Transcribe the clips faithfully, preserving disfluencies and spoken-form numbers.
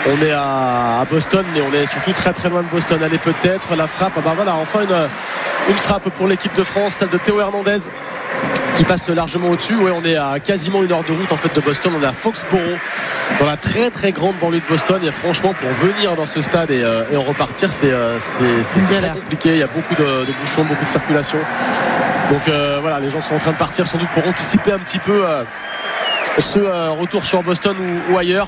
on est à, à Boston, mais on est surtout très très loin de Boston. Allez, peut-être la frappe. Ah bah voilà, enfin une, une frappe pour l'équipe de France, celle de Théo Hernandez, qui passe largement au-dessus. Ouais, on est à quasiment une heure de route en fait de Boston. On est à Foxborough, dans la très très grande banlieue de Boston. Et franchement, pour venir dans ce stade et, euh, et en repartir, c'est, euh, c'est, c'est, c'est très compliqué. Il y a beaucoup de, de bouchons, beaucoup de circulation. Donc euh, voilà, les gens sont en train de partir sans doute pour anticiper un petit peu euh, ce euh, retour sur Boston ou, ou ailleurs.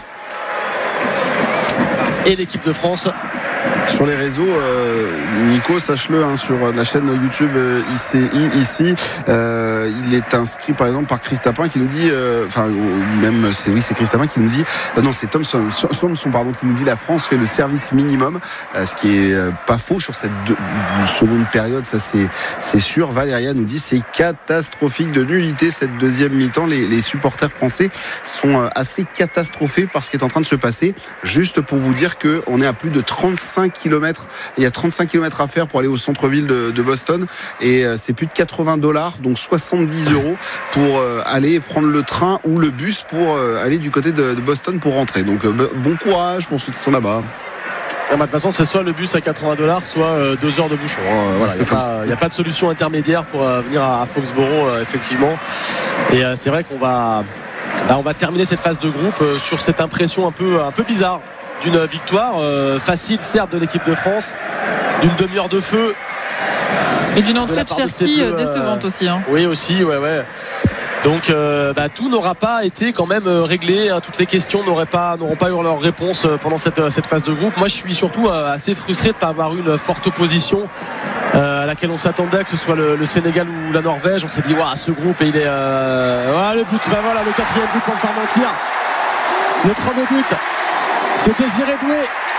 Et l'équipe de France sur les réseaux, euh, Nico, sache-le, hein, sur la chaîne YouTube euh, I C I ici, euh, il est inscrit par exemple par Christapin qui nous dit, enfin euh, même c'est oui c'est Christapin qui nous dit, euh, non c'est Thompson, Thompson pardon qui nous dit la France fait le service minimum, euh, ce qui est euh, pas faux sur cette deux, seconde période, ça c'est c'est sûr. Valéria nous dit c'est catastrophique de nullité cette deuxième mi-temps. Les, les supporters français sont euh, assez catastrophés par ce qui est en train de se passer. Juste pour vous dire que on est à plus de trente-cinq kilomètres. Il y a trente-cinq kilomètres à faire pour aller au centre-ville de, de Boston et euh, c'est plus de quatre-vingts dollars, donc soixante-dix euros pour euh, aller prendre le train ou le bus pour euh, aller du côté de, de Boston pour rentrer. Donc euh, bon courage pour ceux qui sont là-bas. De toute façon, c'est soit le bus à quatre-vingts dollars, soit euh, deux heures de bouchon. Hein. Voilà, il n'y a, a pas de solution intermédiaire pour euh, venir à, à Foxborough, euh, effectivement. Et euh, c'est vrai qu'on va, bah, on va terminer cette phase de groupe euh, sur cette impression un peu, un peu bizarre d'une victoire euh, facile, certes, de l'équipe de France, d'une demi-heure de feu. Et d'une entrée de, de Cherki euh, décevante aussi. Hein. Oui, aussi, ouais, ouais. Donc euh, bah, tout n'aura pas été quand même euh, réglé, hein. Toutes les questions n'auraient pas, n'auront pas eu leur réponse euh, pendant cette, cette phase de groupe. Moi je suis surtout euh, assez frustré de ne pas avoir eu une forte opposition euh, à laquelle on s'attendait, que ce soit le, le Sénégal ou la Norvège. On s'est dit waouh, ce groupe et il est euh... ouais, le but, bah voilà, le quatrième but pour me faire mentir. Le premier but de Désiré Doué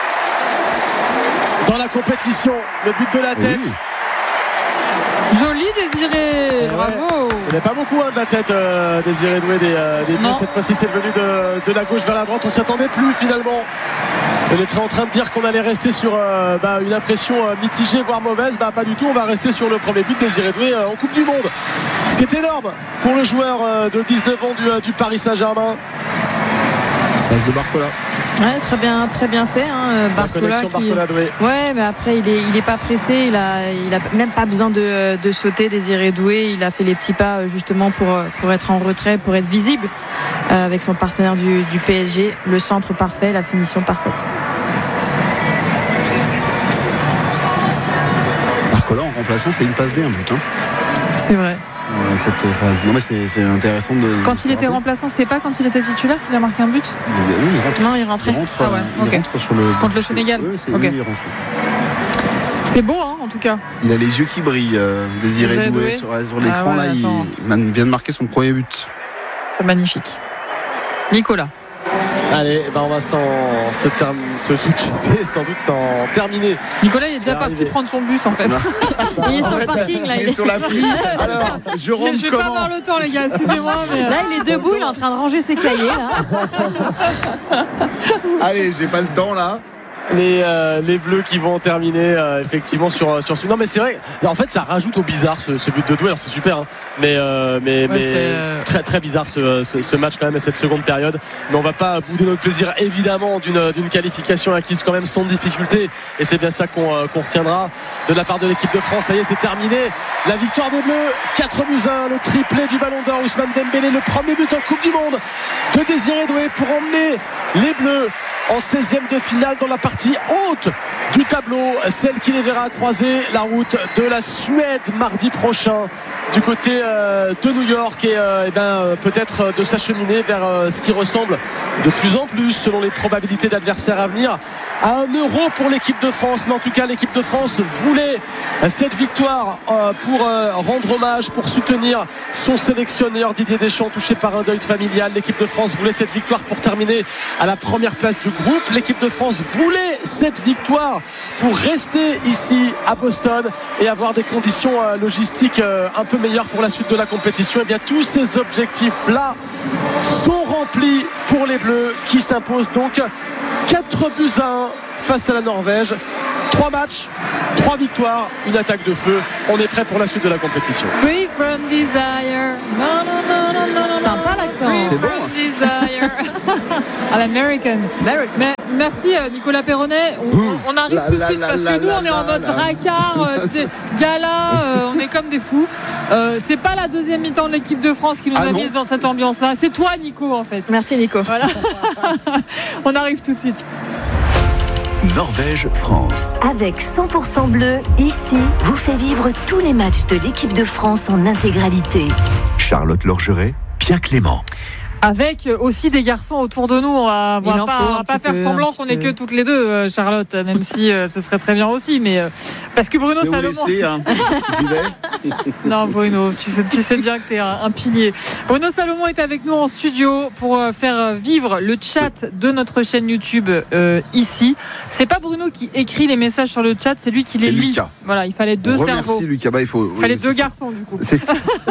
dans la compétition, le but de la tête. Oui. Joli Désiré, bravo. Il n'y a pas beaucoup hein, de la tête euh, Désiré Doué des, euh, des deux. Cette fois-ci c'est venu de, de la gauche vers la droite. On ne s'y attendait plus finalement. On était en train de dire qu'on allait rester sur euh, bah, une impression euh, mitigée voire mauvaise. Bah pas du tout, on va rester sur le premier but de Désiré Doué euh, en Coupe du Monde. Ce qui est énorme pour le joueur euh, de dix-neuf ans du, euh, du Paris Saint-Germain. Passe de Barcola. Ouais, très bien, très bien fait. Hein, Barcola, qui... Barcola Doué. Ouais, mais après il est, il est pas pressé. Il a, il a même pas besoin de, de sauter. Désiré Doué, il a fait les petits pas justement pour pour être en retrait, pour être visible euh, avec son partenaire du, du P S G. Le centre parfait, la finition parfaite. Barcola en remplaçant, c'est une passe D, un but. Hein. C'est vrai. Cette phase. Non mais c'est, c'est intéressant de. Quand il était remplaçant, c'est pas quand il était titulaire qu'il a marqué un but. Oui, il rentre. Non, il rentrait. Il rentre, ah ouais, il okay. rentre sur le. Contre le Sénégal. Oui, c'est, okay. oui, il rentre. C'est beau, hein, en tout cas. Il a les yeux qui brillent. Euh, Désiré Doué sur, sur l'écran ah ouais, là, il, il vient de marquer son premier but. C'est magnifique. Nicolas. Allez, ben on va s'en, se, term- se quitter, sans doute s'en terminer. Nicolas, il est déjà est parti arrivé. prendre son bus en fait. Il est sur le parking là. Il est sur la pluie. Alors, je rentre Je vais comment pas avoir le temps, les gars, excusez-moi. Mais... Là, il est debout, il est en train de ranger ses cahiers. Là. Allez, j'ai pas le temps là. Les, euh, les Bleus qui vont terminer euh, effectivement sur sur ce. Non mais c'est vrai. En fait, ça rajoute au bizarre ce, ce but de Doué. Alors c'est super, hein, mais euh, mais ouais, mais c'est... très très bizarre ce, ce, ce match quand même à cette seconde période. Mais on va pas bouder notre plaisir évidemment d'une d'une qualification acquise quand même sans difficulté. Et c'est bien ça qu'on euh, qu'on retiendra de la part de l'équipe de France. Ça y est, c'est terminé. La victoire des Bleus, quatre buts à un, le triplé du Ballon d'Or, Ousmane Dembélé, le premier but en Coupe du Monde de Désiré Doué pour emmener les Bleus en seizième de finale dans la partie haute du tableau, celle qui les verra croiser la route de la Suède mardi prochain du côté euh, de New York et, euh, et ben, peut-être de s'acheminer vers euh, ce qui ressemble de plus en plus selon les probabilités d'adversaires à venir à un euro pour l'équipe de France. Mais en tout cas l'équipe de France voulait cette victoire euh, pour euh, rendre hommage, pour soutenir son sélectionneur Didier Deschamps touché par un deuil familial. L'équipe de France voulait cette victoire pour terminer à la première place du groupe. L'équipe de France voulait cette victoire pour rester ici à Boston et avoir des conditions euh, logistiques euh, un peu meilleures pour la suite de la compétition. Et bien tous ces objectifs là sont remplis pour les Bleus qui s'imposent donc quatre buts à un face à la Norvège. Trois matchs, trois victoires, une attaque de feu. On est prêt pour la suite de la compétition. Free from desire. Non, non, non, non, non, non. Sympa l'accent l'accent. C'est bon. À l'American. Mais merci Nicolas Perronnet. On, on arrive la, tout de la, suite la, parce la, que nous la, on est en mode la, dracard, euh, gala, euh, on est comme des fous. Euh, c'est pas la deuxième mi-temps de l'équipe de France qui nous ah a non. mis dans cette ambiance-là. C'est toi Nico en fait. Merci Nico. Voilà. On arrive tout de suite. Norvège-France. Avec cent pour cent bleu, ici, vous fait vivre tous les matchs de l'équipe de France en intégralité. Charlotte Lorgeret, Pierre Clément. Avec aussi des garçons autour de nous, on va, on va pas, on va pas faire peu, semblant qu'on est que toutes les deux, Charlotte, même si euh, ce serait très bien aussi, mais euh, parce que Bruno je vais Salomon. vous laisser, hein. J'y vais. Non Bruno, tu sais, tu sais bien que t'es un, un pilier. Bruno Salomon est avec nous en studio pour euh, faire vivre le chat de notre chaîne YouTube euh, ici. C'est pas Bruno qui écrit les messages sur le chat, c'est lui qui les lit. Lucas. Voilà, il fallait deux on cerveaux. Merci Lucas, bah, il faut. Il fallait oui, deux ça. garçons du coup. C'est ça.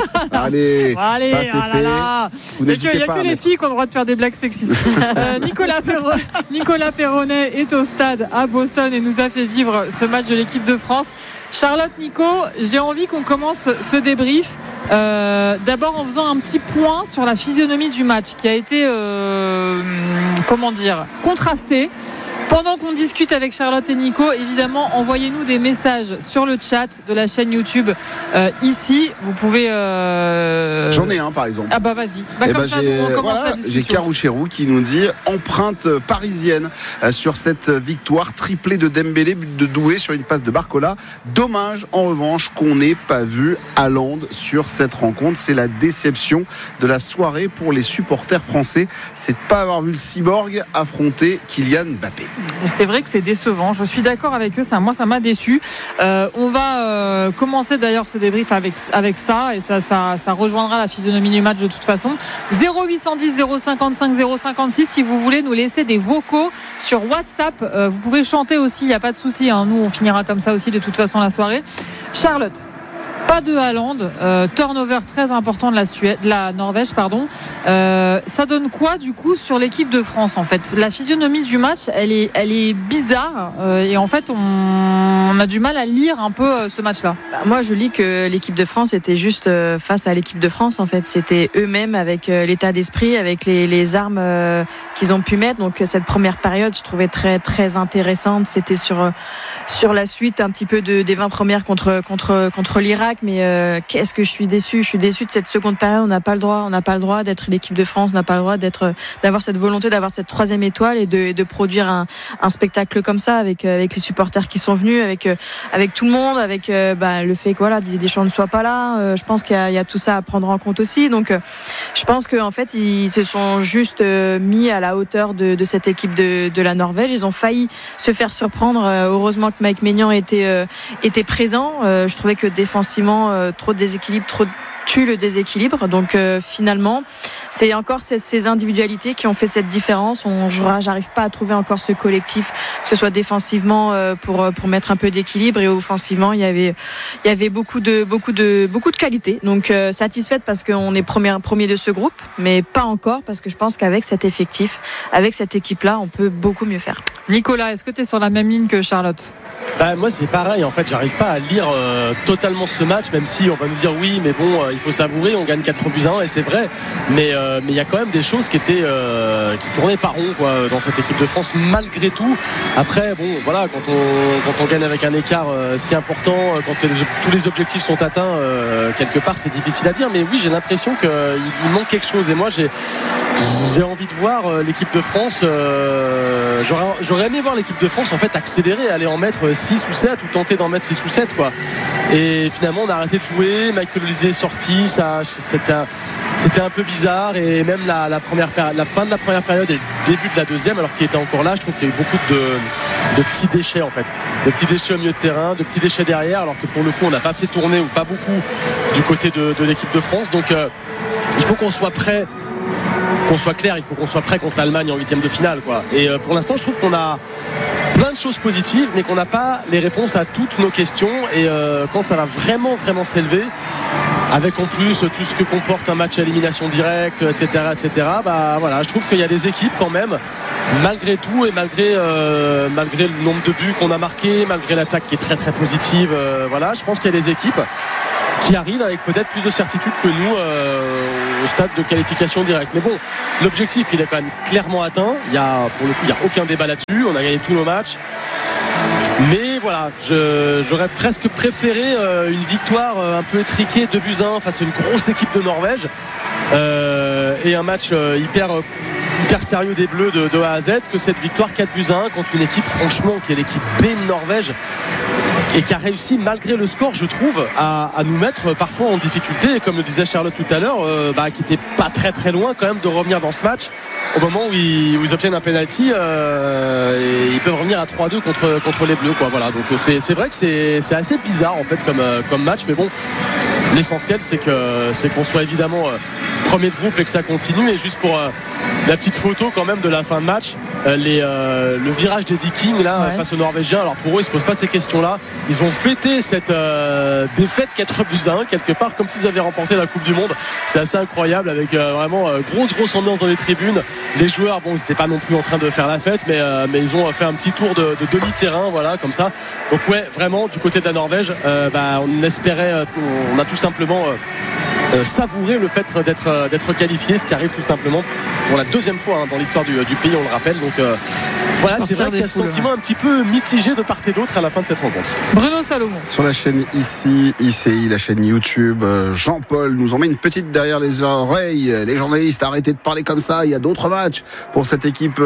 Allez, Allez, ça c'est ah là fait. là. Vous n'hésitez Il n'y a pas que à les mettre... filles qui ont le droit de faire des blagues sexistes. euh, Nicolas, Perron... Nicolas Perronnet est au stade à Boston et nous a fait vivre ce match de l'équipe de France. Charlotte, Nico, j'ai envie qu'on commence ce débrief. Euh, d'abord en faisant un petit point sur la physionomie du match qui a été, euh, comment dire, contrasté. Pendant qu'on discute avec Charlotte et Nico, évidemment, envoyez-nous des messages sur le chat de la chaîne YouTube euh, ici. Vous pouvez. Euh... J'en ai un par exemple. Ah bah vas-y. Bah, Eh comme ben, ça, j'ai, on commence voilà, la discussion. j'ai Karoucherou qui nous dit empreinte parisienne euh, sur cette victoire, triplé de Dembélé, but de Doué sur une passe de Barcola. Dommage en revanche qu'on n'ait pas vu Haaland sur cette rencontre. C'est la déception de la soirée pour les supporters français. C'est de pas avoir vu le cyborg affronter Kylian Mbappé. C'est vrai que c'est décevant. Je suis d'accord avec eux. Ça, moi, ça m'a déçu. Euh, on va euh, commencer d'ailleurs ce débrief avec avec ça et ça, ça, ça rejoindra la physionomie du match de toute façon. zéro huit cent dix zéro cinquante-cinq zéro cinquante-six si vous voulez nous laisser des vocaux sur WhatsApp. Euh, vous pouvez chanter aussi. Il n'y a pas de souci. Hein. Nous, on finira comme ça aussi de toute façon la soirée. Charlotte. Pas de Haaland, euh, turnover très important de la Suède, de la Norvège, pardon. Euh, ça donne quoi du coup sur l'équipe de France en fait ? La physionomie du match, elle est, elle est bizarre euh, et en fait on, on a du mal à lire un peu euh, ce match-là. Bah, moi, je lis que l'équipe de France était juste euh, face à l'équipe de France. En fait, c'était eux-mêmes avec euh, l'état d'esprit, avec les, les armes euh, qu'ils ont pu mettre. Donc cette première période, je trouvais très très intéressante. C'était sur euh, sur la suite un petit peu de, des vingt premières contre contre contre l'Irak. Mais euh, qu'est-ce que je suis déçue je suis déçue de cette seconde période. On n'a pas le droit on n'a pas le droit d'être l'équipe de France, on n'a pas le droit d'être d'avoir cette volonté d'avoir cette troisième étoile et de, de produire un, un spectacle comme ça avec avec les supporters qui sont venus, avec avec tout le monde, avec euh, bah, le fait que voilà Didier Deschamps ne soit pas là. Euh, je pense qu'il y a, il y a tout ça à prendre en compte aussi. Donc euh, je pense qu'en fait ils se sont juste euh, mis à la hauteur de, de cette équipe de, de la Norvège. Ils ont failli se faire surprendre. Euh, heureusement que Mike Maignan était euh, était présent. Euh, je trouvais que défensivement Euh, trop de déséquilibre, trop tue le déséquilibre. Donc euh, finalement, c'est encore ces, ces individualités qui ont fait cette différence. On, j'arrive pas à trouver encore ce collectif, que ce soit défensivement euh, pour pour mettre un peu d'équilibre et offensivement, il y avait il y avait beaucoup de beaucoup de beaucoup de qualité. Donc euh, satisfaite parce qu'on est premier premier de ce groupe, mais pas encore parce que je pense qu'avec cet effectif, avec cette équipe-là, on peut beaucoup mieux faire. Nicolas, est-ce que tu es sur la même ligne que Charlotte ? Bah, moi c'est pareil en fait, j'arrive pas à lire euh, totalement ce match, même si on va nous dire oui mais bon euh, il faut savourer, on gagne quatre buts à un et c'est vrai, mais euh, mais il y a quand même des choses qui étaient euh, qui tournaient pas rond quoi dans cette équipe de France malgré tout. Après bon voilà, quand on quand on gagne avec un écart euh, si important, quand les, tous les objectifs sont atteints euh, quelque part c'est difficile à dire, mais oui j'ai l'impression qu'il il manque quelque chose et moi j'ai j'ai envie de voir euh, l'équipe de France euh, j'aurais, j'aurais aimé voir l'équipe de France en fait accélérer, aller en mettre six ou sept ou tenter d'en mettre six ou sept quoi. Et finalement on a arrêté de jouer, Michael Olise est sorti, ça, c'était, un, c'était un peu bizarre et même la, la, première, la fin de la première période et le début de la deuxième alors qu'il était encore là, je trouve qu'il y a eu beaucoup de, de petits déchets en fait, de petits déchets au milieu de terrain, de petits déchets derrière alors que pour le coup on n'a pas fait tourner ou pas beaucoup du côté de, de l'équipe de France. Donc euh, il faut qu'on soit prêt, qu'on soit clair, il faut qu'on soit prêt contre l'Allemagne en huitième de finale quoi. Et euh, pour l'instant je trouve qu'on a plein de choses positives mais qu'on n'a pas les réponses à toutes nos questions et euh, quand ça va vraiment vraiment s'élever avec en plus tout ce que comporte un match à élimination directe etc etc bah voilà je trouve qu'il y a des équipes quand même malgré tout et malgré euh, malgré le nombre de buts qu'on a marqué, malgré l'attaque qui est très très positive euh, voilà je pense qu'il y a des équipes qui arrivent avec peut-être plus de certitude que nous euh, au stade de qualification directe. Mais bon, l'objectif il est quand même clairement atteint. Il y a, pour le coup, il n'y a aucun débat là-dessus. On a gagné tous nos matchs. Mais voilà, je, j'aurais presque préféré euh, une victoire euh, un peu étriquée deux buts à un face à une grosse équipe de Norvège euh, et un match euh, hyper, euh, hyper sérieux des Bleus de, de A à Z que cette victoire quatre buts à un contre une équipe franchement qui est l'équipe B de Norvège et qui a réussi malgré le score je trouve à, à nous mettre parfois en difficulté et comme le disait Charlotte tout à l'heure euh, bah, qui n'était pas très très loin quand même de revenir dans ce match au moment où ils, où ils obtiennent un penalty euh, et ils peuvent revenir à trois deux contre, contre les Bleus quoi. Voilà, donc c'est, c'est vrai que c'est, c'est assez bizarre en fait comme, comme match mais bon l'essentiel c'est, que, c'est qu'on soit évidemment euh, premier de groupe et que ça continue et juste pour euh, la petite photo quand même de la fin de match euh, les, euh, le virage des Vikings là ouais. face aux Norvégiens alors pour eux ils se posent pas ces questions là ils ont fêté cette euh, défaite quatre buts à un quelque part comme s'ils avaient remporté la Coupe du Monde c'est assez incroyable avec euh, vraiment euh, grosse grosse ambiance dans les tribunes les joueurs bon ils n'étaient pas non plus en train de faire la fête mais, euh, mais ils ont fait un petit tour de, de demi-terrain voilà comme ça donc ouais vraiment du côté de la Norvège euh, bah, on espérait on a tout simplement euh, Euh, savourer le fait d'être, euh, d'être qualifié ce qui arrive tout simplement pour la deuxième fois hein, dans l'histoire du, du pays on le rappelle donc euh, voilà c'est vrai qu'il y a ce sentiment un petit peu mitigé de part et d'autre à la fin de cette rencontre. Bruno Salomon sur la chaîne ici I C I la chaîne YouTube Jean-Paul nous en met une petite derrière les oreilles les journalistes arrêtez de parler comme ça il y a d'autres matchs pour cette équipe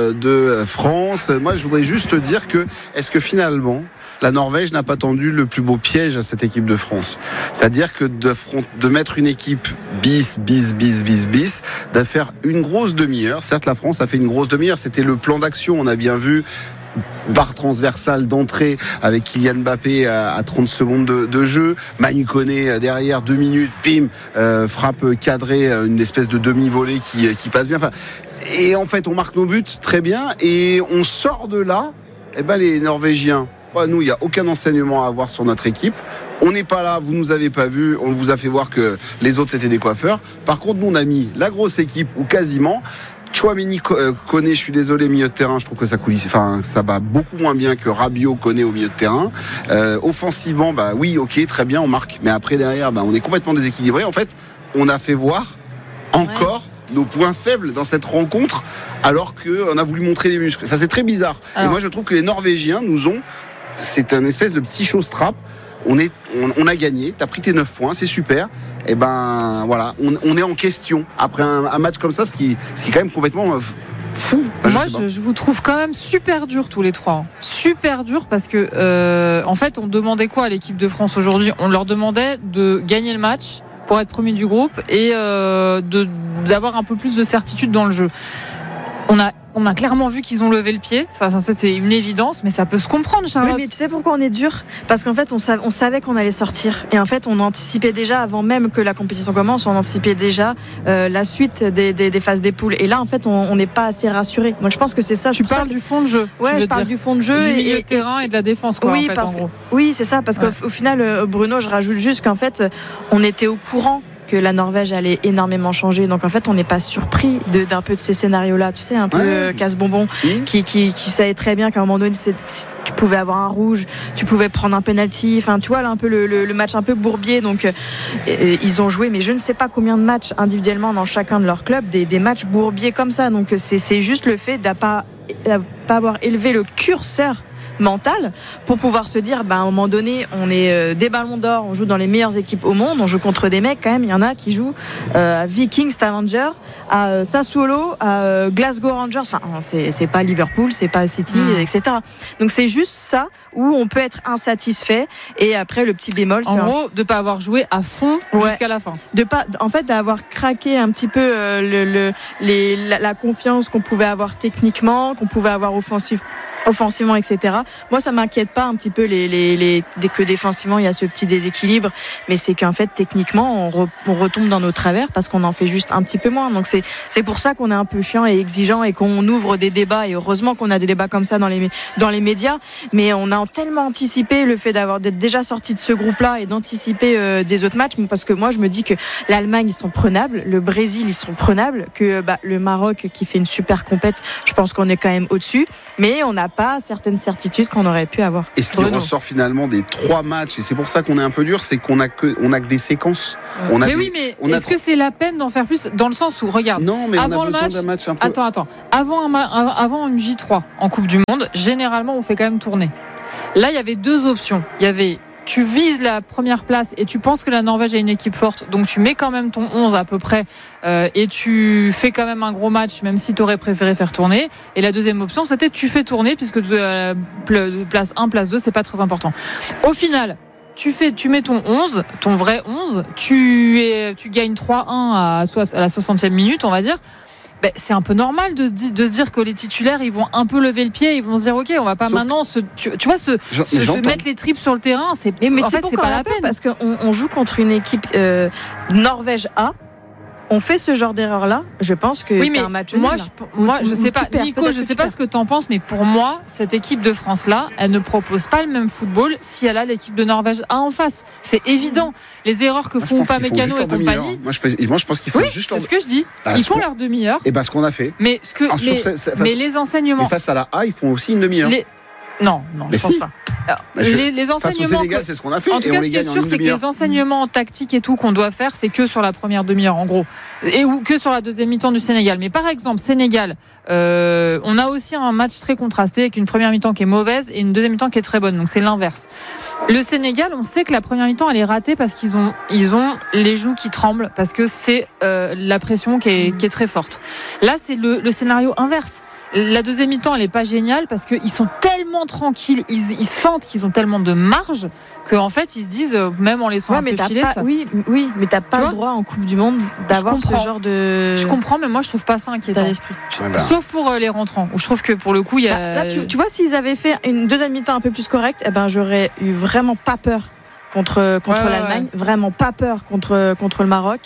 de France moi je voudrais juste te dire que est-ce que finalement la Norvège n'a pas tendu le plus beau piège à cette équipe de France. C'est-à-dire que de, front, de mettre une équipe bis, bis, bis, bis, bis, de faire une grosse demi-heure. Certes, la France a fait une grosse demi-heure. C'était le plan d'action. On a bien vu barre transversale d'entrée avec Kylian Mbappé à, à trente secondes de, de jeu. Manu Koné derrière deux minutes, bim, euh, frappe cadrée, une espèce de demi-volée qui, qui passe bien. Enfin, et en fait, on marque nos buts très bien et on sort de là. Eh ben, les Norvégiens. Nous, il n'y a aucun enseignement à avoir sur notre équipe. On n'est pas là, vous ne nous avez pas vu, on vous a fait voir que les autres c'était des coiffeurs. Par contre, nous on a mis la grosse équipe, ou quasiment. Tchouaméni, Koné, je suis désolé, milieu de terrain, je trouve que ça coulisse, enfin, ça va beaucoup moins bien que Rabiot, Koné au milieu de terrain. Euh, offensivement, bah oui, ok, très bien, on marque. Mais après, derrière, bah, on est complètement déséquilibré. En fait, on a fait voir encore ouais. nos points faibles dans cette rencontre, alors qu'on a voulu montrer les muscles. Enfin, c'est très bizarre. Alors. Et moi, je trouve que les Norvégiens nous ont c'est un espèce de petit show-strap. On, est, on, on a gagné, t'as pris tes neuf points, c'est super. Et ben voilà, on, on est en question après un, un match comme ça, ce qui, ce qui est quand même complètement euh, fou. Enfin, Moi, je, je, je vous trouve quand même super dur tous les trois. Super dur parce que, euh, en fait, on demandait quoi à l'équipe de France aujourd'hui ? On leur demandait de gagner le match pour être premier du groupe et euh, de, d'avoir un peu plus de certitude dans le jeu. On a On a clairement vu qu'ils ont levé le pied. Enfin, ça, c'est une évidence, mais ça peut se comprendre, Charlotte. Oui, mais tu sais pourquoi on est dur ? Parce qu'en fait, on, sav- on savait qu'on allait sortir. Et en fait, on anticipait déjà, avant même que la compétition commence, on anticipait déjà euh, la suite des, des, des phases des poules. Et là, en fait, on n'est pas assez rassuré. Donc, je pense que c'est ça. Tu parles ça du fond de jeu. Ouais, je parle dire. du fond de jeu. Du et, milieu et, de terrain et de la défense, quoi, oui, en fait, parce en gros. Que, oui, c'est ça. Parce ouais. qu'au au final, Bruno, je rajoute juste qu'en fait, on était au courant que la Norvège allait énormément changer. Donc en fait, on n'est pas surpris de, d'un peu de ces scénarios-là, tu sais, un peu ouais. casse-bonbon, mmh. qui, qui, qui savait très bien qu'à un moment donné, c'est, tu pouvais avoir un rouge, tu pouvais prendre un penalty. Enfin, tu vois, là, un peu le, le, le match un peu bourbier. Donc, euh, ils ont joué, mais je ne sais pas combien de matchs individuellement dans chacun de leurs clubs, des, des matchs bourbiers comme ça. Donc, c'est, c'est juste le fait de ne pas, pas avoir élevé le curseur mental pour pouvoir se dire bah, à un moment donné on est euh, des ballons d'or, on joue dans les meilleures équipes au monde, on joue contre des mecs quand même, il y en a qui jouent euh, à Vikings Stavanger, à euh, Sassuolo, à euh, Glasgow Rangers, enfin c'est, c'est pas Liverpool, c'est pas City, mmh. et cetera. Donc c'est juste ça où on peut être insatisfait et après le petit bémol en c'est gros un... de pas avoir joué à fond ouais. jusqu'à la fin, de pas en fait d'avoir craqué un petit peu euh, le, le, les, la, la confiance qu'on pouvait avoir techniquement, qu'on pouvait avoir offensif offensivement, et cetera. Moi, ça m'inquiète pas un petit peu les, les, les, dès que défensivement, il y a ce petit déséquilibre, mais c'est qu'en fait, techniquement, on, re, on retombe dans nos travers parce qu'on en fait juste un petit peu moins. Donc, c'est, c'est pour ça qu'on est un peu chiant et exigeant et qu'on ouvre des débats. Et heureusement qu'on a des débats comme ça dans les, dans les médias. Mais on a tellement anticipé le fait d'avoir, d'être déjà sorti de ce groupe-là et d'anticiper euh, des autres matchs. Parce que moi, je me dis que l'Allemagne, ils sont prenables. Le Brésil, ils sont prenables. Que bah, le Maroc, qui fait une super compète, je pense qu'on est quand même au-dessus. Mais on a pas certaines certitudes qu'on aurait pu avoir. Et ce qui Bruno. ressort finalement des trois matchs, et c'est pour ça qu'on est un peu dur, c'est qu'on a que, on a que des séquences. On a mais des, oui, mais on a est-ce que c'est la peine d'en faire plus dans le sens où, regarde, non, mais avant on a le besoin match, d'un match un peu. attends, attends, avant, un ma- avant une J trois en Coupe du Monde, généralement, on fait quand même tourner. Là, il y avait deux options. Il y avait, tu vises la première place et tu penses que la Norvège est une équipe forte, donc tu mets quand même ton onze à peu près euh, et tu fais quand même un gros match, même si tu aurais préféré faire tourner. Et la deuxième option, c'était tu fais tourner, puisque euh, place un, place deux, c'est pas très important. Au final, tu fais, tu mets ton onze, ton vrai onze, tu es, tu gagnes trois un à, à la soixantième minute, on va dire. Ben, c'est un peu normal de, de se dire que les titulaires ils vont un peu lever le pied, ils vont se dire ok, on va pas Sauf maintenant se, tu, tu vois se, Je, se, se mettre les tripes sur le terrain, c'est Mais, mais en tu sais fait c'est pourquoi pas on la a peur peine. parce qu'on on joue contre une équipe euh, Norvège A. On fait ce genre d'erreur là, je pense que Oui, mais t'as un match moi, nul, je, moi, Ou- je ou sais tu pas, perds, Nico, peut-être je que sais tu pas perds. ce que t'en penses, mais pour moi, cette équipe de France là, elle ne propose pas le même football si elle a l'équipe de Norvège A en face. C'est évident. Les erreurs que Moi, je font pense qu'ils font Upamecano juste et leur demi-heure. compagnie. Moi, je, fais, moi, je pense qu'il faut Oui, juste c'est leur... ce que je dis. Bah, Ils ce font qu'on- leur demi-heure. Et ben, ce qu'on a fait. Mais ce que, Alors, sur mais, cette- cette- mais face- les enseignements. Mais face à la A, ils font aussi une demi-heure. les- Non, non, Mais je pense si. pas. Alors, Bah, je- les, les Face au enseignements. Sénégal, que- c'est ce qu'on a fait. En tout et cas, on ce les qui est gagne en sûr, une c'est que demi-heure. les enseignements tactiques et tout qu'on doit faire, c'est que sur la première demi-heure, en gros, et ou que sur la deuxième mi-temps du Sénégal. Mais par exemple, Sénégal, euh, on a aussi un match très contrasté avec une première mi-temps qui est mauvaise et une deuxième mi-temps qui est très bonne. Donc c'est l'inverse. Le Sénégal, on sait que la première mi-temps elle est ratée parce qu'ils ont ils ont les genoux qui tremblent parce que c'est euh, la pression qui est, qui est très forte. Là, c'est le, le scénario inverse. La deuxième mi-temps, elle est pas géniale parce qu'ils sont tellement tranquilles, ils, ils sentent qu'ils ont tellement de marge qu'en fait, ils se disent, euh, même en laissant Ouais, un mais peu t'as filer, pas, ça. oui, oui, mais t'as pas Tu le vois droit en Coupe du Monde d'avoir comprends. ce genre de. Je comprends, mais moi, je trouve pas ça d'état inquiétant. d'esprit. Ouais, bah. Sauf pour euh, les rentrants, où je trouve que pour le coup, il y a. Bah, là, tu, tu vois, s'ils avaient fait une deuxième mi-temps un peu plus correcte, eh ben, j'aurais eu vraiment pas peur contre contre Ouais, ouais, l'Allemagne, ouais. vraiment pas peur contre contre le Maroc.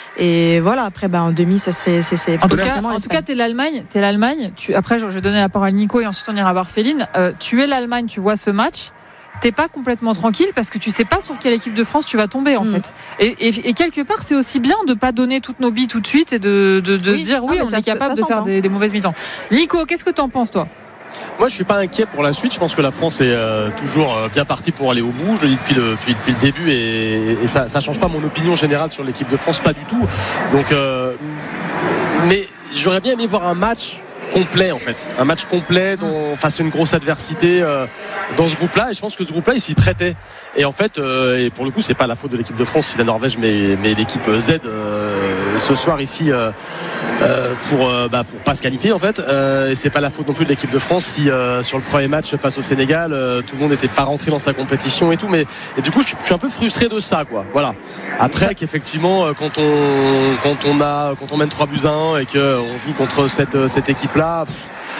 Et voilà, après, ben, en demi, ça c'est c'est c'est En tout cas, potentiellement en tout l'Espagne. cas, t'es l'Allemagne, t'es l'Allemagne. Tu, après, je je vais donner la parole à Nico et ensuite on ira voir Féline. Euh, tu es l'Allemagne, tu vois ce match. T'es pas complètement tranquille parce que tu sais pas sur quelle équipe de France tu vas tomber en Mm. fait. Et, et, et quelque part, c'est aussi bien de pas donner toutes nos billes tout de suite et de, de, de Oui. se dire Ah, oui, mais on ça est se- capable ça de faire s'entend. des, des mauvaises mi-temps. Nico, qu'est-ce que t'en penses toi? Moi, je suis pas inquiet pour la suite. Je pense que la France est euh, toujours euh, bien partie pour aller au bout. Je le dis depuis le, depuis, depuis le début et, et ça, ça change pas mon opinion générale sur l'équipe de France, pas du tout. Donc, euh, mais j'aurais bien aimé voir un match complet en fait, un match complet dont, face à une grosse adversité euh, dans ce groupe-là. Et je pense que ce groupe-là, il s'y prêtait. Et en fait, euh, et pour le coup, c'est pas la faute de l'équipe de France si la Norvège met, met l'équipe Z euh, ce soir ici euh, euh, pour euh, bah, pour pas se qualifier en fait. Euh, et c'est pas la faute non plus de l'équipe de France si euh, sur le premier match face au Sénégal, euh, tout le monde n'était pas rentré dans sa compétition et tout. Mais et du coup, je suis, je suis un peu frustré de ça, quoi. Voilà. Après qu'effectivement, euh, quand on quand on a quand on mène trois buts à un et que on joue contre cette cette équipe-là. Pff,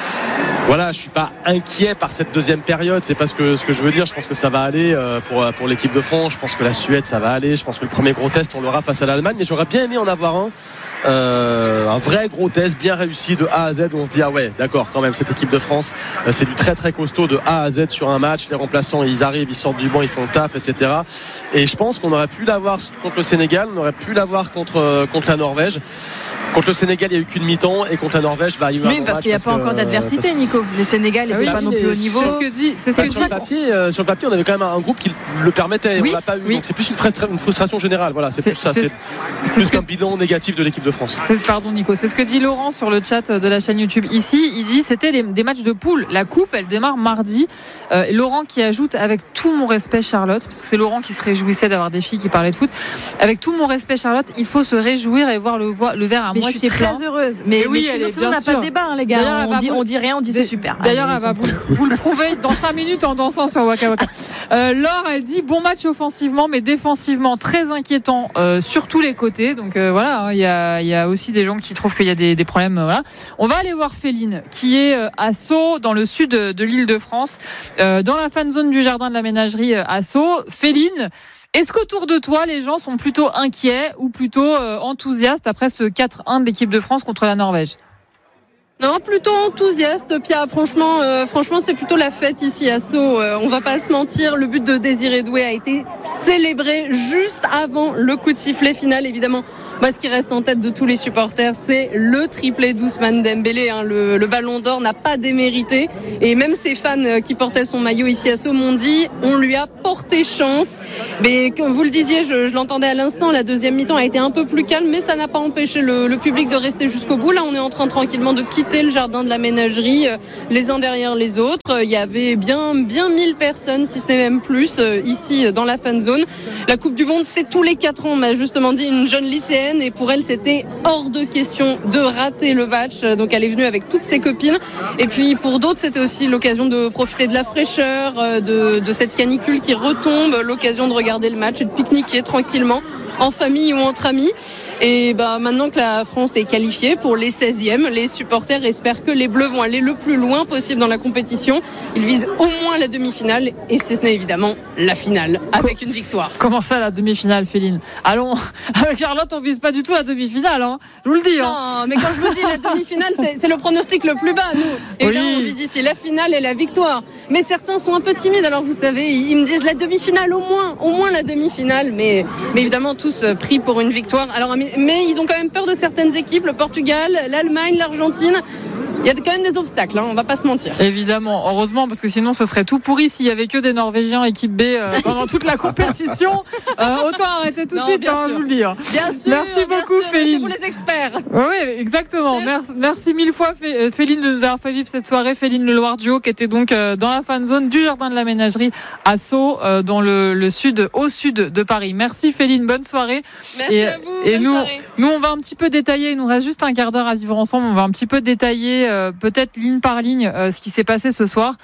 voilà, je suis pas inquiet par cette deuxième période. C'est pas ce que ce que je veux dire. Je pense que ça va aller euh, pour pour l'équipe de France. Je pense que la Suède, ça va aller. Je pense que le premier gros test, on l'aura face à l'Allemagne. Mais j'aurais bien aimé en avoir un. Euh, un vrai gros test bien réussi de A à Z où on se dit ah ouais d'accord quand même cette équipe de France euh, c'est du très très costaud de A à Z sur un match. Les remplaçants ils arrivent, ils sortent du banc, ils font le taf, etc. Et je pense qu'on aurait pu l'avoir contre le Sénégal, on aurait pu l'avoir contre euh, contre la Norvège. Contre le Sénégal, il n'y a eu qu'une mi-temps et contre la Norvège, bah, il y a eu un Oui, bon parce match qu'il n'y a pas que, encore d'adversité, parce- Nico. Le Sénégal Ah n'était oui, pas oui, non plus mais au niveau. C'est ce que dit, c'est ce Bah, que sur, dit. le papier, euh, sur le papier, on avait quand même un, un groupe qui le permettait. Oui, on l'a pas eu, oui. donc c'est plus une, frustra- une frustration générale. Voilà, c'est, C'est- plus ça. c'est- C'est, c'est plus ce que- qu'un bilan négatif de l'équipe de France. C'est, pardon Nico, c'est ce que dit Laurent sur le chat de la chaîne YouTube ici. Il dit c'était des, des matchs de poule. La coupe, elle démarre mardi. Euh, et Laurent qui ajoute avec tout mon respect Charlotte, parce que c'est Laurent qui se réjouissait d'avoir des filles qui parlaient de foot. Avec tout mon respect Charlotte, il faut se réjouir et voir le, vo- le verre à Mais je moitié suis plein. très heureuse. Mais, Mais oui, mais elle sinon, est sinon, on bien n'a pas sûr. de débat, hein, les D'ailleurs, gars. elle On va dit, vous- on dit rien, on dit c'est D'a- super. D'ailleurs, Allez, elle va ils vous, sont- vous le prouver dans cinq minutes en dansant sur Waka Waka. Euh, Laure, elle dit bon match offensivement, mais défensivement très inquiétant euh, sur tous les côtés. Donc euh, voilà, il hein, y, a, y a aussi des gens qui trouvent qu'il y a des, des problèmes. Euh, voilà. On va aller voir Féline, qui est euh, à Sceaux, dans le sud de, de l'île de France, euh, dans la fan zone du jardin de la ménagerie euh, à Sceaux. Féline, est-ce qu'autour de toi, les gens sont plutôt inquiets ou plutôt euh, enthousiastes après ce quatre un de l'équipe de France contre la Norvège? Non, plutôt enthousiaste, Pia. Franchement, euh, franchement, c'est plutôt la fête ici à Sceaux. Euh, on va pas se mentir. Le but de Désiré Doué a été célébré juste avant le coup de sifflet final. Évidemment, Moi, ce qui reste en tête de tous les supporters, c'est le triplé d'Ousmane Dembélé. Hein. Le, le Ballon d'Or n'a pas démérité. Et même ses fans qui portaient son maillot ici à Sceaux m'ont dit, on lui a porté chance. Mais comme vous le disiez, je, je l'entendais à l'instant, la deuxième mi-temps a été un peu plus calme, mais ça n'a pas empêché le, le public de rester jusqu'au bout. Là, on est en train tranquillement de quitter le jardin de la ménagerie, euh, les uns derrière les autres. Il y avait bien, bien mille personnes, si ce n'est même plus, euh, ici dans la fan zone. La Coupe du Monde, c'est tous les quatre ans, m'a justement dit une jeune lycéenne, et pour elle, c'était hors de question de rater le match. Donc, elle est venue avec toutes ses copines. Et puis, pour d'autres, c'était aussi l'occasion de profiter de la fraîcheur, de, de cette canicule qui retombe, l'occasion de regarder le match et de pique-niquer tranquillement en famille ou entre amis. Et bah, maintenant que la France est qualifiée pour les seizièmes, les supporters espèrent que les Bleus vont aller le plus loin possible dans la compétition. Ils visent au moins la demi-finale, et si ce n'est évidemment la finale, avec une victoire. Comment ça, la demi-finale, Féline? Allons, avec Charlotte, on vise pas du tout la demi-finale, hein. Je vous le dis. Hein. Non, mais quand je vous dis la demi-finale, c'est, c'est le pronostic le plus bas, nous. Évidemment, oui. On vise ici la finale et la victoire. Mais certains sont un peu timides, alors vous savez, ils me disent la demi-finale au moins, au moins la demi-finale, mais, mais évidemment, tous pris pour une victoire. Alors, mais ils ont quand même peur de certaines équipes, le Portugal, l'Allemagne, l'Argentine. Il y a quand même des obstacles, hein, on va pas se mentir. Évidemment, heureusement, parce que sinon ce serait tout pourri s'il y avait que des Norvégiens équipe B euh, pendant toute la compétition. Euh, autant arrêter tout de suite, hein, je vous le dis. Hein. Bien sûr. Merci bien beaucoup, sûr, Féline. C'est vous les experts. Oui, exactement. Merci, merci mille fois, Féline, de nous avoir fait vivre cette soirée. Féline Le Loir Duo, qui était donc dans la fan zone du jardin de la ménagerie à Sceaux, euh, dans le, le sud, au sud de Paris. Merci, Féline. Bonne soirée. Merci et, à vous. Et bonne nous, soirée. nous, on va un petit peu détailler. Il nous reste juste un quart d'heure à vivre ensemble. On va un petit peu détailler, euh, peut-être ligne par ligne, euh, ce qui s'est passé ce soir.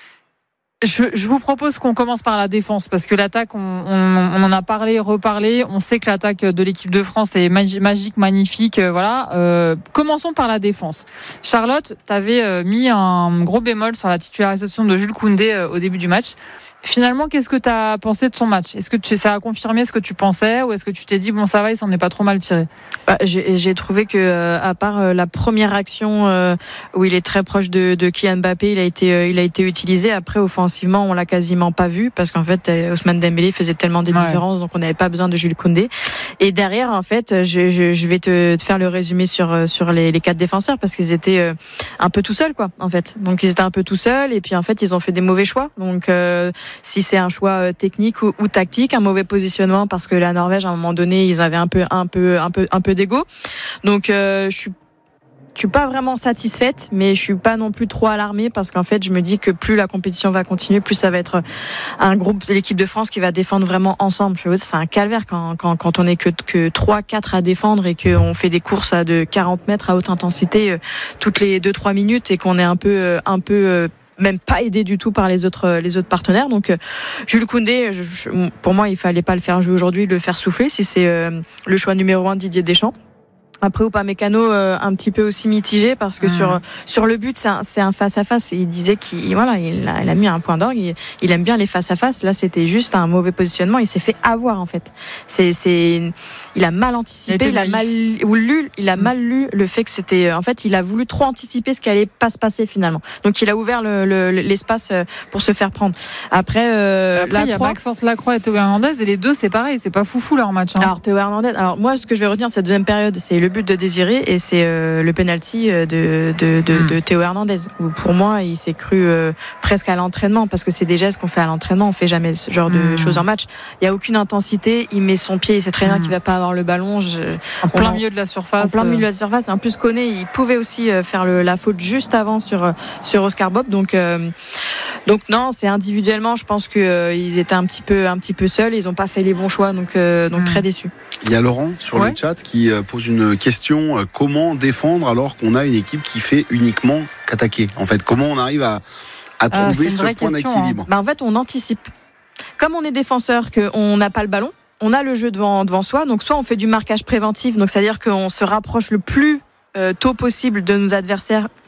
Je, je vous propose qu'on commence par la défense, parce que l'attaque, on, on, on en a parlé, reparlé. On sait que l'attaque de l'équipe de France est magi- magique, magnifique. Euh, voilà. Euh, commençons par la défense. Charlotte, tu avais euh, mis un gros bémol sur la titularisation de Jules Koundé euh, au début du match. Finalement, qu'est-ce que tu as pensé de son match? Est-ce que tu, ça a confirmé ce que tu pensais, ou est-ce que tu t'es dit, bon, ça va, il s'en est pas trop mal tiré? Bah, j'ai, j'ai trouvé que, euh, à part euh, la première action euh, où il est très proche de, de Kylian Mbappé, il a été, euh, il a été utilisé. Après, offensivement, on l'a quasiment pas vu, parce qu'en fait, euh, Ousmane Dembélé faisait tellement des ouais. différences, donc on n'avait pas besoin de Jules Koundé. Et derrière, en fait, je, je, je vais te, te faire le résumé sur, sur les, les quatre défenseurs, parce qu'ils étaient euh, un peu tout seuls, quoi, en fait. Donc ils étaient un peu tout seuls, et puis en fait, ils ont fait des mauvais choix. Donc euh, si c'est un choix technique ou, ou tactique, un mauvais positionnement, parce que la Norvège, à un moment donné, ils avaient un peu, un peu, un peu, un peu d'ego. Donc, euh, je suis Je suis pas vraiment satisfaite, mais je suis pas non plus trop alarmée, parce qu'en fait, je me dis que plus la compétition va continuer, plus ça va être un groupe de l'équipe de France qui va défendre vraiment ensemble. C'est un calvaire quand, quand, quand on est que, que trois, quatre à défendre, et qu'on fait des courses à de quarante mètres à haute intensité euh, toutes les deux, trois minutes, et qu'on est un peu, euh, un peu, euh, même pas aidé du tout par les autres les autres partenaires. Donc euh, Jules Koundé, je, je, pour moi, il fallait pas le faire jouer aujourd'hui, le faire souffler, si c'est euh, le choix numéro un de Didier Deschamps. Après, Upamecano, euh, un petit peu aussi mitigé, parce que mmh. sur sur le but, c'est un, c'est un face à face. Il disait qu'il voilà, il a, il a mis un point d'orgue. Il, il aime bien les face à face. Là, c'était juste un mauvais positionnement. Il s'est fait avoir, en fait. C'est c'est il a mal anticipé, il, il a mal lu, il a mal lu le fait que c'était. En fait, il a voulu trop anticiper ce qui allait pas se passer finalement. Donc, il a ouvert le, le, l'espace pour se faire prendre. Après, euh, Après, il y a Maxence Lacroix et Théo Hernandez, et les deux, c'est pareil, c'est pas foufou leur match. Hein. Alors Théo Hernandez. Alors moi, ce que je vais retenir de cette deuxième période, c'est le but de Désiré, et c'est euh, le penalty de, de, de, mmh. de Théo Hernandez, où pour moi il s'est cru euh, presque à l'entraînement, parce que c'est des gestes qu'on fait à l'entraînement, on fait jamais ce genre mmh. de choses en match. Il y a aucune intensité, il met son pied, il sait très bien mmh. qu'il va pas avoir le ballon. Je, en plein on, milieu de la surface. En plein milieu de la surface. En plus, Koné, il pouvait aussi faire le, la faute juste avant sur sur Oscar Bob. Donc euh, donc non, c'est individuellement, je pense que euh, ils étaient un petit peu un petit peu seuls, ils ont pas fait les bons choix, donc euh, donc mmh. très déçus. Il y a Laurent sur ouais. le chat qui pose une question: comment défendre alors qu'on a une équipe qui fait uniquement qu'attaquer? En fait, comment on arrive à, à trouver ah, ce point question, d'équilibre? Hein. Bah, en fait, on anticipe. Comme on est défenseur, qu'on n'a pas le ballon, on a le jeu devant, devant soi, donc soit on fait du marquage préventif, donc c'est-à-dire qu'on se rapproche le plus euh, tôt possible de nos adversaires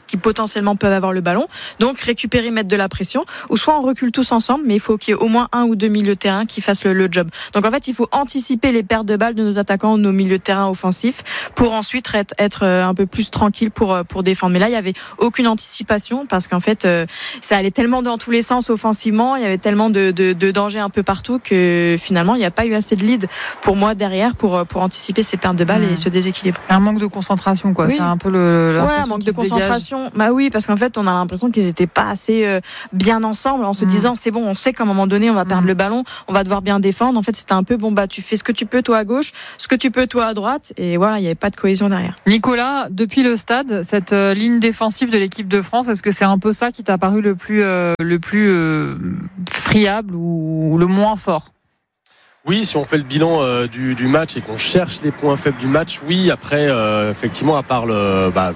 qui potentiellement peuvent avoir le ballon. Donc récupérer, mettre de la pression, ou soit on recule tous ensemble, mais il faut qu'il y ait au moins un ou deux milieux de terrain qui fassent le, le job. Donc en fait, il faut anticiper les pertes de balles de nos attaquants ou de nos milieux de terrain offensifs pour ensuite être, être un peu plus tranquille pour, pour défendre. Mais là, il n'y avait aucune anticipation parce qu'en fait, ça allait tellement dans tous les sens offensivement, il y avait tellement de, de, de dangers un peu partout que finalement, il n'y a pas eu assez de lead pour moi derrière pour, pour anticiper ces pertes de balles mmh. et ce déséquilibre. Un manque de concentration, quoi. Oui. C'est un peu le. Ouais, un manque de concentration. Dégage. Bah oui, parce qu'en fait, on a l'impression qu'ils n'étaient pas assez euh, bien ensemble en se mmh. disant c'est bon, on sait qu'à un moment donné, on va perdre mmh. le ballon, on va devoir bien défendre. En fait, c'était un peu bon, bah tu fais ce que tu peux toi à gauche, ce que tu peux toi à droite, et voilà, il n'y avait pas de cohésion derrière. Nicolas, depuis le stade, cette euh, ligne défensive de l'équipe de France, est-ce que c'est un peu ça qui t'a paru le plus, euh, le plus euh, friable ou, ou le moins fort? Oui, si on fait le bilan euh, du, du match et qu'on cherche les points faibles du match, oui. Après, euh, effectivement, à part le, bah,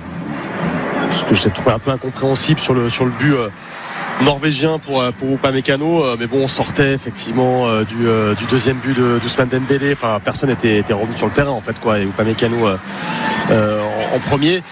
ce que j'ai trouvé un peu incompréhensible sur le sur le but euh, norvégien pour pour Upamecano, euh, mais bon, on sortait effectivement euh, du euh, du deuxième but de d'Ousmane Dembélé. Enfin, personne était était revenu sur le terrain en fait, quoi. Et Upamecano euh, euh, en, en premier.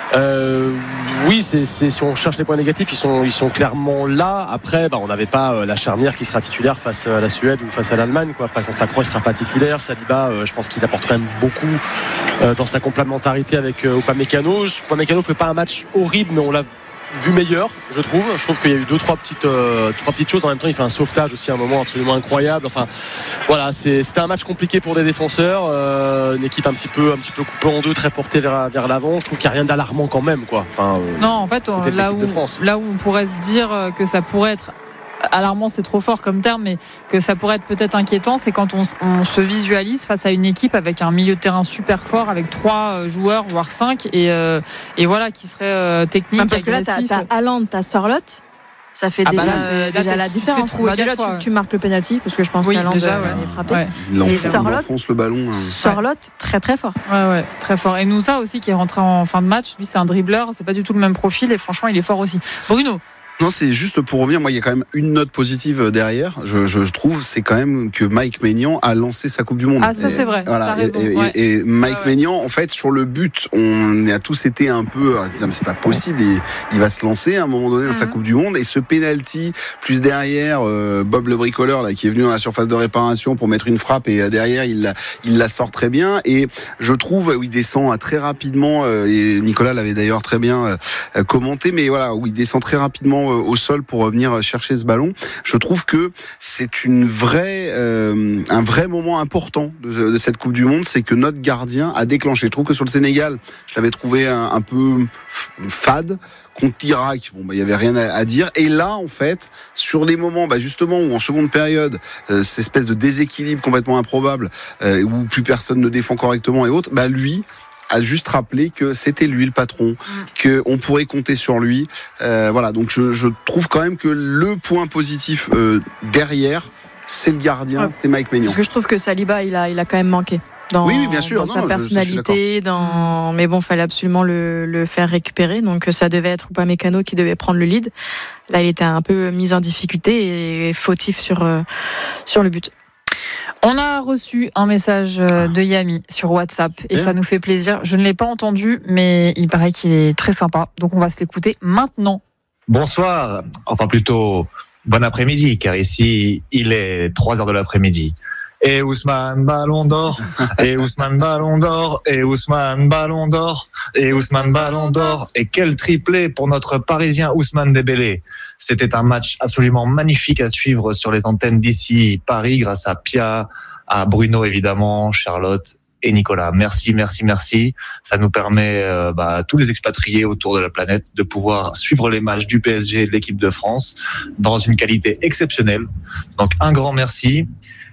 Euh, oui, c'est, c'est, si on cherche les points négatifs, ils sont, ils sont clairement là. Après, bah, on n'avait pas euh, la charnière qui sera titulaire face à la Suède ou face à l'Allemagne, quoi. Par exemple, Lacroix ne sera pas titulaire. Saliba, euh, je pense qu'il apporte quand même beaucoup euh, dans sa complémentarité avec euh, Upamecano. Upamecano fait pas un match horrible, mais on l'a vu meilleur, je trouve. Je trouve qu'il y a eu deux, trois petites, euh, trois petites choses. En même temps, il fait un sauvetage aussi à un moment absolument incroyable. Enfin, voilà, c'est, c'était un match compliqué pour des défenseurs. Euh, une équipe un petit peu, un petit peu coupée en deux, très portée vers, vers l'avant. Je trouve qu'il n'y a rien d'alarmant quand même, quoi. Enfin, non, en fait, on, là où, là où on pourrait se dire que ça pourrait être alarmant, c'est trop fort comme terme, mais que ça pourrait être peut-être inquiétant, c'est quand on, on se visualise face à une équipe avec un milieu de terrain super fort, avec trois joueurs, voire cinq, et, euh, et voilà, qui serait euh, technique, parce que là, t'as, t'as Haaland, t'as Sorloth, ça fait ah déjà, bah là, déjà là, la différence. Bah déjà, tu, tu marques le penalty, parce que je pense oui, qu'Haaland ouais. est frappé. Ouais. Il enfonce le ballon. Hein. Sorloth, très très fort. Ouais, ouais, très fort. Et Noussa aussi, qui est rentré en fin de match, lui, c'est un dribbleur, c'est pas du tout le même profil, et franchement, il est fort aussi. Bruno. Non, c'est juste pour revenir. Moi, il y a quand même une note positive derrière. Je, je trouve, c'est quand même que Mike Maignan a lancé sa Coupe du Monde. Ah, ça, et, c'est vrai. Voilà. T'as raison. Et, ouais. et, et Mike ouais, Maignan, en fait, sur le but, on a tous été un peu, à se dire, mais c'est pas possible. Il, il va se lancer à un moment donné dans mm-hmm. sa Coupe du Monde. Et ce penalty, plus derrière, euh, Bob le bricoleur, là, qui est venu dans la surface de réparation pour mettre une frappe, et derrière, il la, il la sort très bien. Et je trouve, où il descend très rapidement, euh, et Nicolas l'avait d'ailleurs très bien euh, commenté, mais voilà, où il descend très rapidement euh, au sol pour venir chercher ce ballon. Je trouve que c'est une vraie, euh, un vrai moment important de, de cette Coupe du Monde, c'est que notre gardien a déclenché. Je trouve que sur le Sénégal, je l'avais trouvé un, un peu fade. Contre l'Irak, bon, bah, il y avait rien à, à dire. Et là, en fait, sur les moments, bah, justement, où en seconde période, euh, cette espèce de déséquilibre complètement improbable, euh, où plus personne ne défend correctement et autres, bah, lui, a juste rappelé que c'était lui le patron, que on pourrait compter sur lui. Euh, voilà, donc je, je trouve quand même que le point positif euh, derrière, c'est le gardien, ouais. c'est Mike Maignan. Parce que je trouve que Saliba, il a, il a quand même manqué. Dans, oui, oui, bien sûr. Dans non, sa personnalité, je, dans, mais bon, fallait absolument le, le faire récupérer. Donc, ça devait être Upamecano qui devait prendre le lead. Là, il était un peu mis en difficulté et fautif sur, euh, sur le but. On a reçu un message de Yami sur WhatsApp et Bien. Ça nous fait plaisir. Je ne l'ai pas entendu, mais il paraît qu'il est très sympa. Donc, on va se l'écouter maintenant. Bonsoir, enfin plutôt bon après-midi, car ici, il est trois heures de l'après-midi. Et Ousmane Ballon d'Or, et Ousmane Ballon d'Or, et Ousmane Ballon d'Or, et Ousmane Ballon d'Or. Et quel triplé pour notre Parisien Ousmane Dembélé. C'était un match absolument magnifique à suivre sur les antennes d'ici Paris, grâce à Pia, à Bruno évidemment, Charlotte et Nicolas. Merci, merci, merci. Ça nous permet, euh, bah, tous les expatriés autour de la planète, de pouvoir suivre les matchs du P S G et de l'équipe de France dans une qualité exceptionnelle. Donc un grand merci.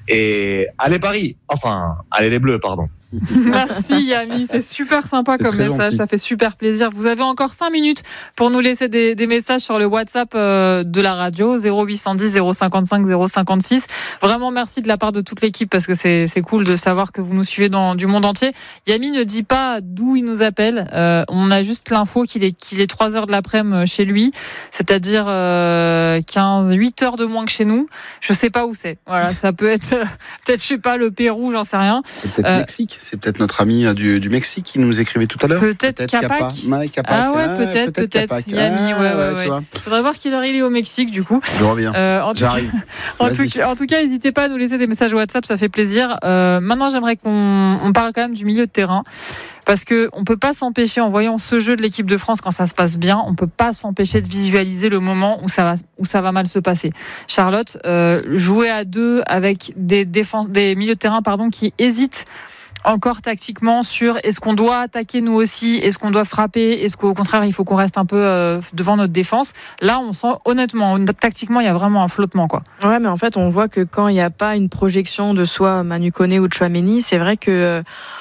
Et allez Paris, enfin, allez les Bleus, pardon. Merci Yami, c'est super sympa c'est comme message, gentil. Ça fait super plaisir. Vous avez encore cinq minutes pour nous laisser des, des messages sur le WhatsApp euh, de la radio, zéro huit cent dix zéro cinquante-cinq zéro cinquante-six. Vraiment merci de la part de toute l'équipe parce que c'est, c'est cool de savoir que vous nous suivez dans du monde entier. Yami ne dit pas d'où il nous appelle, euh, on a juste l'info qu'il est, qu'il est trois heures de l'après-midi chez lui, c'est-à-dire euh, quinze, huit heures de moins que chez nous. Je sais pas où c'est, voilà, ça peut être peut-être, je sais pas, le Pérou, j'en sais rien. C'est peut-être euh, Mexique. C'est peut-être notre ami du, du Mexique qui nous écrivait tout à l'heure. Peut-être, peut-être Capac. Ouais, Capac. Ah ouais, peut-être, peut-être. peut-être. Yami, ouais, ouais, ouais. ouais. Faudrait voir quelle heure il est au Mexique, du coup. Je reviens. Euh, en J'arrive. Tout en, tout, en tout cas, n'hésitez pas à nous laisser des messages WhatsApp, ça fait plaisir. Euh, maintenant, j'aimerais qu'on on parle quand même du milieu de terrain. Parce que on peut pas s'empêcher, en voyant ce jeu de l'équipe de France quand ça se passe bien, on peut pas s'empêcher de visualiser le moment où ça va, où ça va mal se passer. Charlotte, euh, jouer à deux avec des défenses, des milieux de terrain, pardon, qui hésitent encore tactiquement sur est-ce qu'on doit attaquer nous aussi, est-ce qu'on doit frapper, est-ce qu'au contraire il faut qu'on reste un peu euh, devant notre défense. Là, on sent honnêtement, tactiquement, il y a vraiment un flottement, quoi. Ouais, mais en fait, on voit que quand il n'y a pas une projection de soit Manu Koné ou Tchouaméni, c'est vrai que euh,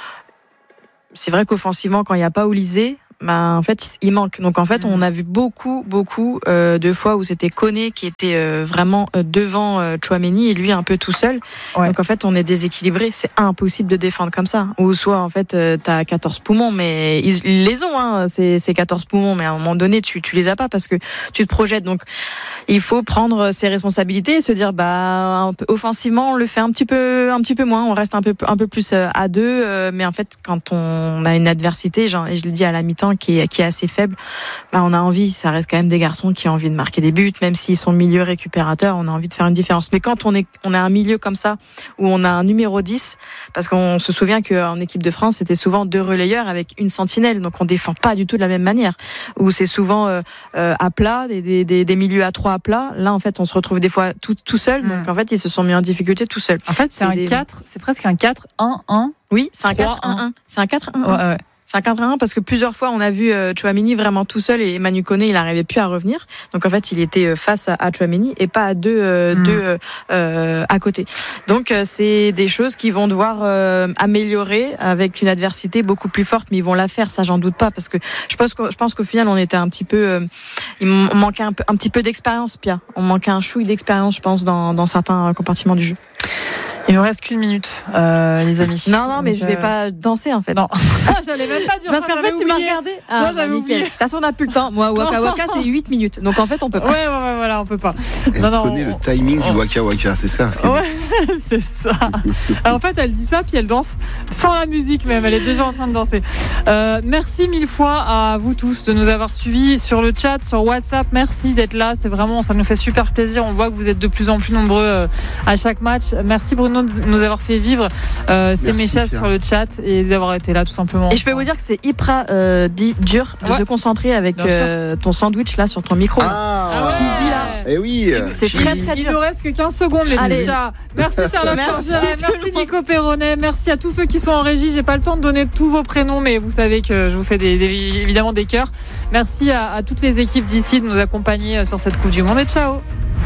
c'est vrai qu'offensivement, quand il n'y a pas Olysée, bah, en fait, il manque. Donc, en fait, on a vu beaucoup, beaucoup euh, de fois où c'était Koné qui était euh, vraiment euh, devant euh, Tchouaméni et lui un peu tout seul. Ouais. Donc, en fait, on est déséquilibré. C'est impossible de défendre comme ça. Ou soit, en fait, euh, t'as quatorze poumons, mais ils, ils les ont, hein, ces, ces quatorze poumons. Mais à un moment donné, tu, tu les as pas parce que tu te projettes. Donc, il faut prendre ses responsabilités et se dire, bah, un peu, offensivement, on le fait un petit peu, un petit peu moins. On reste un peu, un peu plus à deux. Euh, mais en fait, quand on a une adversité, genre, et je le dis à la mi-temps, Qui est, qui est assez faible, bah on a envie, ça reste quand même des garçons qui ont envie de marquer des buts, même s'ils sont milieu récupérateurs, on a envie de faire une différence. Mais quand on est, on a un milieu comme ça, où on a un numéro dix, parce qu'on se souvient qu'en équipe de France, c'était souvent deux relayeurs avec une sentinelle, donc on défend pas du tout de la même manière, où c'est souvent euh, euh, à plat, des, des, des, des milieux à trois à plat. Là, en fait, on se retrouve des fois tout, tout seul, mmh. donc en fait, ils se sont mis en difficulté tout seuls. En fait, c'est, c'est un des... quatre, c'est presque un quatre un un. Oui, c'est un quatre un un. C'est un quatre un un. Ouais, ouais. C'est un quatre un un parce que plusieurs fois on a vu euh, Tchouaméni vraiment tout seul et Manu Koné il n'arrivait plus à revenir. Donc en fait il était face à, à Tchouaméni et pas à deux, euh, mmh. deux euh, euh, à côté. Donc euh, c'est des choses qui vont devoir euh, améliorer avec une adversité beaucoup plus forte, mais ils vont la faire, ça j'en doute pas, parce que je pense que je pense qu'au final on était un petit peu, euh, il manquait un peu un petit peu d'expérience, Pierre. On manquait un chouille d'expérience, je pense, dans, dans certains compartiments du jeu. Il nous reste qu'une minute, euh, les amis. Non, non, mais Donc, je vais euh... pas danser en fait. Non, j'allais même pas dire. Parce qu'en fait, oublié. Tu m'as regardé. Ah, Moi, j'avais bah, oublié. De toute façon, on n'a plus le temps. Moi, Waka Waka, c'est huit minutes. Donc en fait, on peut pas. Ouais, ouais, ouais, voilà, on peut pas. Elle non, non, connaît on... le timing oh. du Waka Waka, c'est ça. C'est ouais, c'est ça. Alors, en fait, elle dit ça, puis elle danse sans la musique même. Elle est déjà en train de danser. Euh, merci mille fois à vous tous de nous avoir suivis sur le chat, sur WhatsApp. Merci d'être là. C'est vraiment, ça nous fait super plaisir. On voit que vous êtes de plus en plus nombreux à chaque match. Merci Bruno de nous avoir fait vivre euh, ces messages sur le chat et d'avoir été là tout simplement. Et je peux vous dire que c'est hyper euh, dit, dur de ouais. se concentrer avec euh, ton sandwich là sur ton micro. Ah, ah ouais. Cheesy là. Et oui. C'est cheesy. très très dur. Il nous reste que quinze secondes les petits chats. Merci Charlotte Forgeray, merci Nico Perronnet, merci à tous ceux qui sont en régie. J'ai pas le temps de donner tous vos prénoms, mais vous savez que je vous fais des, des, évidemment des cœurs. Merci à, à toutes les équipes d'ici de nous accompagner sur cette Coupe du Monde et ciao.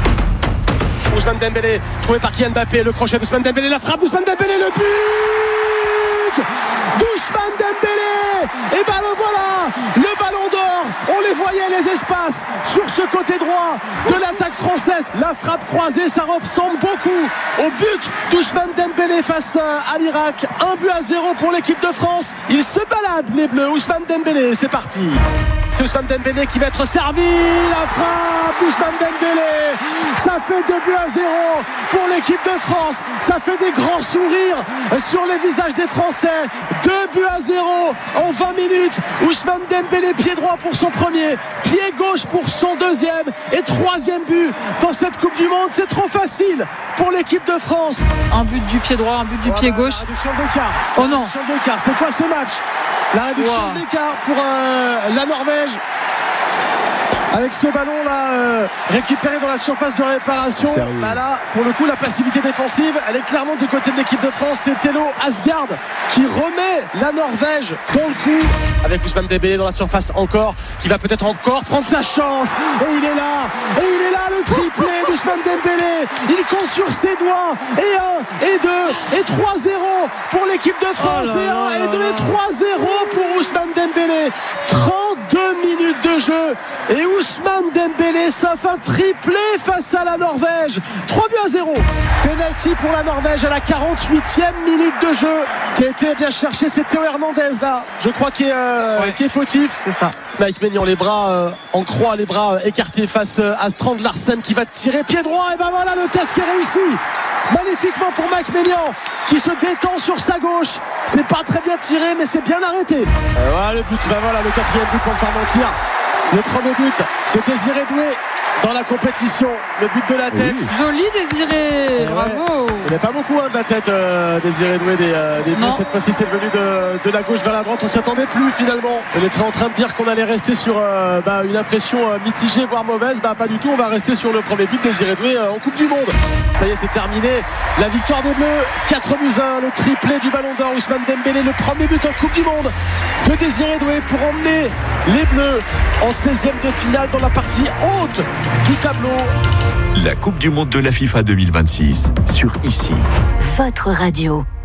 Ousmane Dembélé, trouvé par Kylian Mbappé, le crochet d'Ousmane Dembélé, la frappe d'Ousmane Dembélé, le but d'Ousmane Dembélé. Et ben le voilà, le ballon d'or. On les voyait les espaces sur ce côté droit de l'attaque française. La frappe croisée, ça ressemble beaucoup au but d'Ousmane Dembélé face à l'Irak. Un but à zéro pour l'équipe de France. Il se balade les Bleus. Ousmane Dembélé, c'est parti. C'est Ousmane Dembélé qui va être servi. La frappe Ousmane Dembélé. Ça fait deux buts à zéro pour l'équipe de France. Ça fait des grands sourires sur les visages des Français. Deux buts à zéro en vingt minutes. Ousmane Dembélé, pied droit pour son premier, pied gauche pour son deuxième et troisième but dans cette Coupe du Monde. C'est trop facile pour l'équipe de France. Un but du pied droit, un but du voilà, pied gauche. Réduction de l'écart. Oh non. Réduction de l'écart. C'est quoi ce match? La réduction wow. de l'écart pour euh, la Norvège. Avec ce ballon là euh, récupéré dans la surface de réparation, bah là pour le coup la passivité défensive elle est clairement du côté de l'équipe de France. C'est Thelo Asgard qui remet la Norvège dans le coup avec Ousmane Dembélé dans la surface encore, qui va peut-être encore prendre sa chance, et il est là et il est là le triplé d'Ousmane Dembélé. Il compte sur ses doigts, et un et deux et trois zéro pour l'équipe de France. Oh là et un et deux et trois zéro pour Ousmane Dembélé. Trente-deux minutes de jeu et Ousmane Dembélé s'offre un triplé face à la Norvège. Trois buts à zéro. Penalty pour la Norvège à la quarante-huitième minute de jeu, qui a été bien cherché. C'est Théo Hernandez là, je crois, qui est, euh, ouais. qui est fautif. C'est ça. Mike Maignan, les bras euh, en croix, les bras euh, écartés face euh, à Strand Larsen qui va tirer pied droit. Et ben voilà le test qui est réussi magnifiquement pour Max Mélian qui se détend sur sa gauche. C'est pas très bien tiré, mais c'est bien arrêté. Euh, voilà le but, ben voilà le quatrième but pour ne pas mentir. Le premier but de Désiré Doué dans la compétition, le but de la tête. Oui. Joli Désiré, bravo. Il n'y a pas beaucoup hein, de la tête, euh, Désiré Doué des, euh, des buts. Cette fois-ci, c'est venu de, de la gauche vers la droite. On s'y attendait plus finalement. On était en train de dire qu'on allait rester sur euh, bah, une impression euh, mitigée, voire mauvaise. Bah pas du tout. On va rester sur le premier but de Désiré Doué euh, en Coupe du Monde. Ça y est, c'est terminé. La victoire des Bleus, quatre buts à un, le triplé du Ballon d'Or. Ousmane Dembélé, le premier but en Coupe du Monde de Désiré Doué pour emmener les Bleus en seizième de finale dans la partie haute du tableau. La Coupe du Monde de la FIFA deux mille vingt-six sur Ici. Votre radio.